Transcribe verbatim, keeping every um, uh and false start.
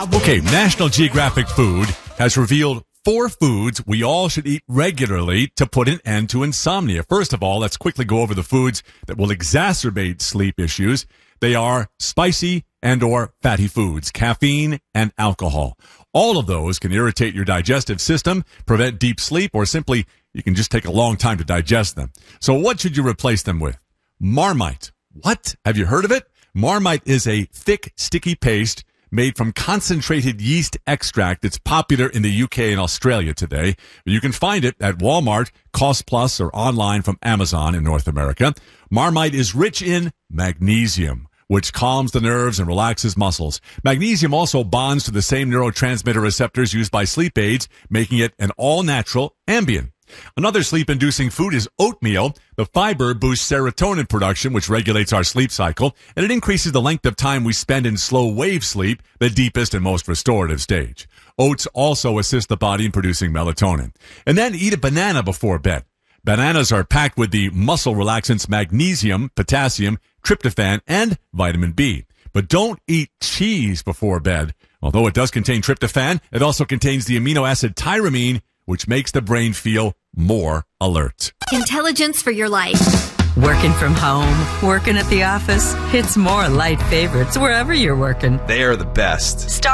Okay, National Geographic Food has revealed four foods we all should eat regularly to put an end to insomnia. First of all, let's quickly go over the foods that will exacerbate sleep issues. They are spicy and or fatty foods, caffeine, and alcohol. All of those can irritate your digestive system, prevent deep sleep, or simply you can just take a long time to digest them. So what should you replace them with? Marmite. What? Have you heard of it? Marmite is a thick, sticky paste made from concentrated yeast extract. It's popular in the U K and Australia today. You can find it at Walmart, Cost Plus, or online from Amazon in North America. Marmite is rich in magnesium, which calms the nerves and relaxes muscles. Magnesium also bonds to the same neurotransmitter receptors used by sleep aids, making it an all-natural Ambien. Another sleep-inducing food is oatmeal. The fiber boosts serotonin production, which regulates our sleep cycle, and it increases the length of time we spend in slow wave sleep, the deepest and most restorative stage. Oats also assist the body in producing melatonin. And then eat a banana before bed. Bananas are packed with the muscle relaxants magnesium, potassium, tryptophan, and vitamin B. But don't eat cheese before bed. Although it does contain tryptophan, it also contains the amino acid tyramine, which makes the brain feel more alert. Intelligence for your life. Working from home, working at the office. It's more light favorites wherever you're working. They are the best. Start